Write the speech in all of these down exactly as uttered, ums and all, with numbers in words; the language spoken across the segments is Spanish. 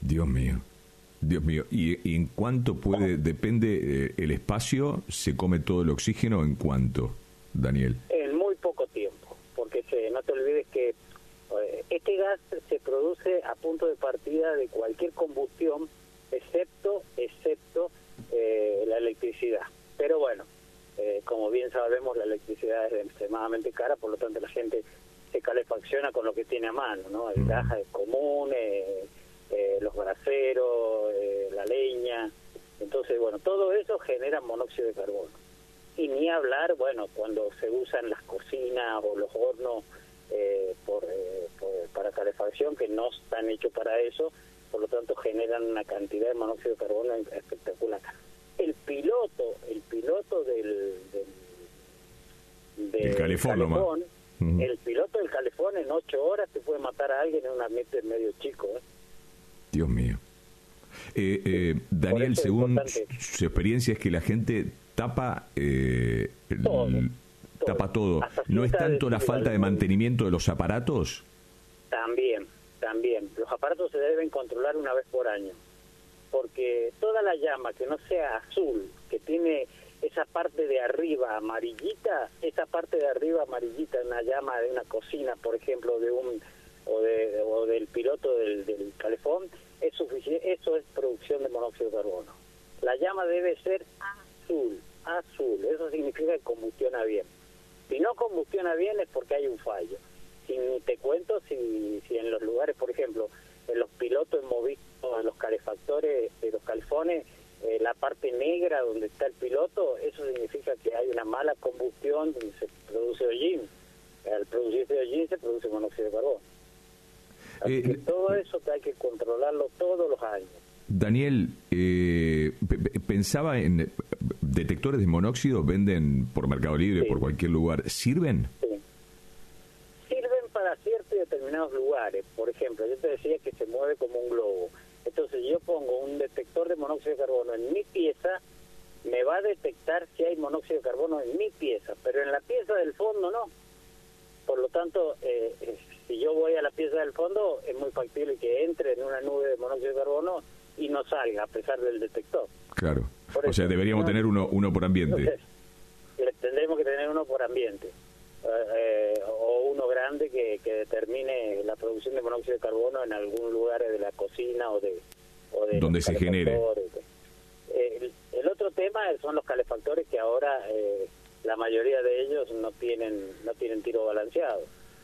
Dios mío. Dios mío. ¿Y, y en cuánto puede, depende eh, el espacio, se come todo el oxígeno, en cuánto, Daniel? En muy poco tiempo, porque se, no te olvides que eh, este gas se produce a punto de partida de cualquier combustión, excepto, excepto eh, la electricidad. Pero bueno, eh, como bien sabemos, la electricidad es extremadamente cara, por lo tanto la gente se calefacciona con lo que tiene a mano, ¿no? El gas es común, eh, eh, los braseros, eh, la leña. Entonces, bueno, todo eso genera monóxido de carbono. Y ni hablar, bueno, cuando se usan las cocinas o los hornos eh, por, eh, por, para calefacción, que no están hechos para eso, por lo tanto generan una cantidad de monóxido de carbono espectacular. El piloto, el piloto del, del, del el calefón, calefón uh-huh. el piloto del calefón en ocho horas te puede matar a alguien en un ambiente medio chico, ¿eh? Dios mío. Eh, eh, Daniel, según su, su experiencia, es que la gente tapa eh, todo, el, todo. tapa todo. ¿No es tanto la falta de mantenimiento de los aparatos? También, también. Los aparatos se deben controlar una vez por año, porque toda la llama que no sea azul, que tiene esa parte de arriba amarillita, esa parte de arriba amarillita, una llama de una cocina, por ejemplo, de un o de o del piloto del, del calefón, es suficiente. Eso es producción de monóxido de carbono. La llama debe ser azul, azul. Eso significa que combustiona bien. Si no combustiona bien es porque hay un fallo. Si ni te cuento si, si en los lugares, por ejemplo, en los pilotos en movimiento, en los calefactores, de los calefones, eh, la parte negra donde está el piloto, eso significa que hay una mala combustión donde se produce hollín. Al producirse hollín se produce monóxido de carbono. Así eh, que todo eso que hay que controlarlo todos los años. Daniel, eh, p- pensaba en detectores de monóxido, venden por Mercado Libre, sí. por cualquier lugar, ¿sirven? Sí. Sirven para ciertos y determinados lugares. Por ejemplo, yo te decía que se mueve como un globo. Entonces yo pongo un detector de monóxido de carbono en mi pieza, me va a detectar si hay monóxido de carbono en mi pieza, pero en la pieza del fondo no. Por lo tanto, eh, eh, si yo voy a la pieza del fondo, es muy factible que entre en una nube de monóxido de carbono y no salga, a pesar del detector. Claro. Por o eso, sea, deberíamos no, tener uno uno por ambiente. Entonces, tendremos que tener uno por ambiente. Eh, o uno grande que, que determine la producción de monóxido de carbono en algún lugar de la cocina o de... O de donde se genere. Eh, el, el otro tema son los calefactores, que ahora eh, la mayoría de ellos no tienen no tienen tiro balanceado.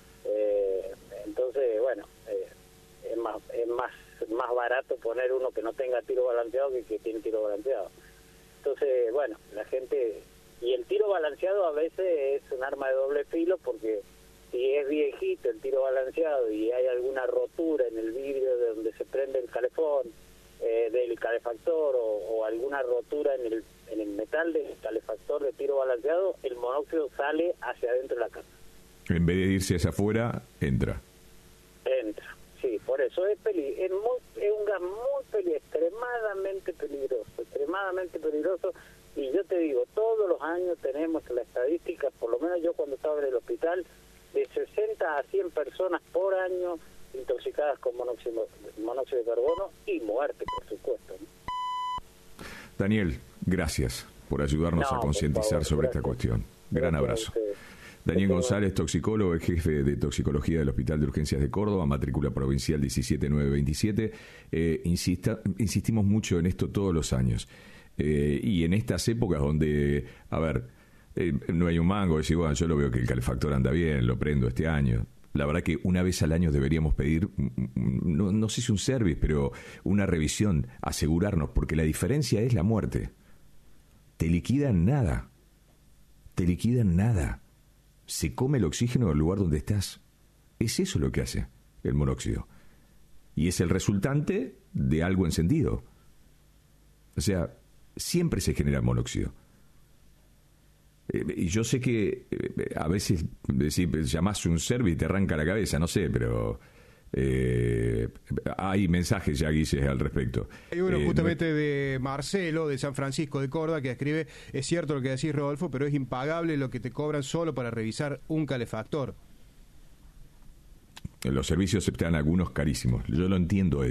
Eh, entonces, bueno, eh, es más es más más barato poner uno que no tenga tiro balanceado que que tiene tiro balanceado. Entonces, bueno, la gente... Y el tiro balanceado a veces es un arma de doble filo, porque si es viejito el tiro balanceado y hay alguna rotura en el vidrio de donde se prende el calefón, eh, del calefactor, o, o alguna rotura en el, en el metal del calefactor de tiro balanceado, el monóxido sale hacia adentro de la casa. En vez de irse hacia afuera, entra. Entra, sí, por eso es peli es, muy, es un gas muy peligroso, extremadamente peligroso, extremadamente peligroso. Y yo te digo, todos los años tenemos la estadística, por lo menos yo cuando estaba en el hospital, de sesenta a cien personas por año intoxicadas con monóxido, monóxido de carbono, y muerte, por supuesto, ¿no? Daniel, gracias por ayudarnos no, a concientizar sobre gracias. esta cuestión. Gran abrazo. Daniel González, toxicólogo, jefe de toxicología del Hospital de Urgencias de Córdoba, matrícula provincial diecisiete mil novecientos veintisiete. Eh, insista, insistimos mucho en esto todos los años. Eh, y en estas épocas donde, a ver, eh, no hay un mango, decir, bueno, yo lo veo que el calefactor anda bien, lo prendo este año. La verdad que una vez al año deberíamos pedir, no, no sé si un service, pero una revisión, asegurarnos, porque la diferencia es la muerte. Te liquidan nada, te liquidan nada. Se come el oxígeno del lugar donde estás. Es eso lo que hace el monóxido. Y es el resultante de algo encendido. O sea, siempre se genera monóxido. Eh, y yo sé que eh, a veces decir, llamás un service y te arranca la cabeza, no sé, pero eh, hay mensajes ya, Guille, al respecto. Hay uno eh, justamente no... de Marcelo, de San Francisco de Córdoba, que escribe: es cierto lo que decís, Rodolfo, pero es impagable lo que te cobran solo para revisar un calefactor. Los servicios están algunos carísimos. Yo lo entiendo.